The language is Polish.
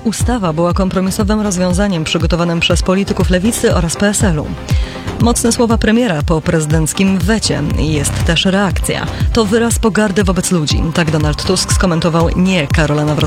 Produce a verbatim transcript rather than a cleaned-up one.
Ustawa była kompromisowym rozwiązaniem przygotowanym przez polityków lewicy oraz P S L-u. Mocne słowa premiera po prezydenckim wecie. Jest też reakcja. To wyraz pogardy wobec ludzi. Tak Donald Tusk skomentował nie Karola Nawrockiego.